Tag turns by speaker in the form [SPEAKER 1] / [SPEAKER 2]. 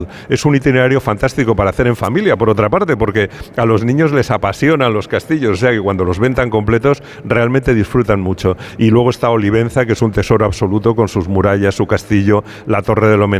[SPEAKER 1] Es un itinerario fantástico para hacer en familia, por otra parte, porque a los niños les apasionan los castillos, o sea que cuando los ven tan completos realmente disfrutan mucho. Y luego está Olivenza, que es un tesoro absoluto con sus murallas, su castillo, la Torre del Homenaje.